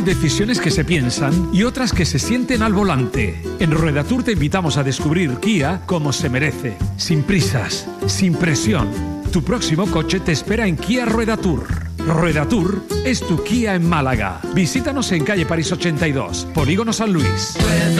decisiones que se piensan y otras que se sienten al volante. En Rueda Tour te invitamos a descubrir Kia como se merece, sin prisas, sin presión. Tu próximo coche te espera en Kia Rueda Tour. Rueda Tour es tu Kia en Málaga. Visítanos en calle París 82, Polígono San Luis.